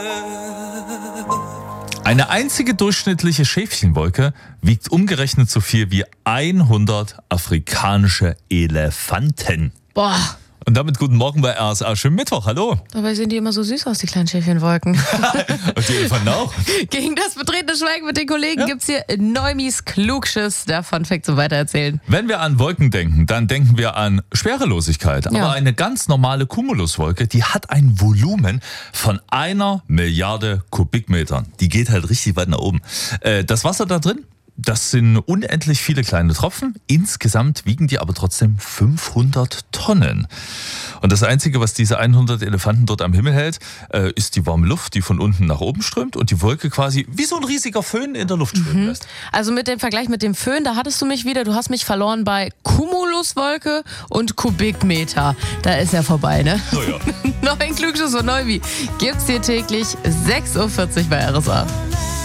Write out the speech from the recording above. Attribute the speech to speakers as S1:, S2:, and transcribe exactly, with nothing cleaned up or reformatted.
S1: Eine einzige durchschnittliche Schäfchenwolke wiegt umgerechnet so viel wie hundert afrikanische Elefanten.
S2: Boah.
S1: Und damit guten Morgen bei R S A. Schönen Mittwoch, hallo.
S2: Dabei sehen die immer so süß aus, die kleinen Schäfchenwolken.
S1: Und die Elefanten auch.
S2: Gegen das betretene Schweigen mit den Kollegen ja. gibt's hier Neumis Klugschiss, der Funfact zum Weitererzählen.
S1: Wenn wir an Wolken denken, dann denken wir an Schwerelosigkeit. Aber
S2: Ja.
S1: eine ganz normale Cumuluswolke, die hat ein Volumen von einer Milliarde Kubikmetern. Die geht halt richtig weit nach oben. Äh, das Wasser da drin, das sind unendlich viele kleine Tropfen. Insgesamt wiegen die aber trotzdem fünfhundert Tonnen. Und das Einzige, was diese hundert Elefanten dort am Himmel hält, äh, ist die warme Luft, die von unten nach oben strömt und die Wolke quasi wie so ein riesiger Föhn in der Luft schweben
S2: Mhm.
S1: lässt.
S2: Also mit dem Vergleich mit dem Föhn, da hattest du mich wieder, du hast mich verloren bei Cumuluswolke und Kubikmeter. Da ist ja vorbei, ne?
S1: Naja.
S2: Neuen Klugschiss und Neuwi gibt's hier täglich sechs Uhr vierzig bei R S A.